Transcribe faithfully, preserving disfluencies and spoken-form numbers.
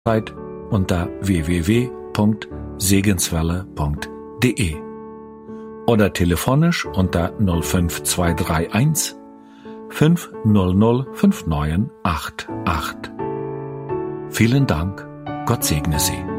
unter w w w punkt segenswelle punkt de oder telefonisch unter null fünf zwei drei eins fünf null null fünf neun acht acht. Vielen Dank, Gott segne Sie.